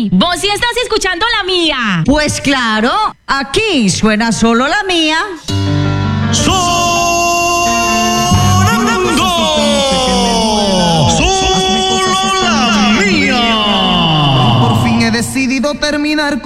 Mami, vos sí estás escuchando la mía. Pues claro, aquí suena solo la mía. Solo la mía. Por fin he decidido terminar con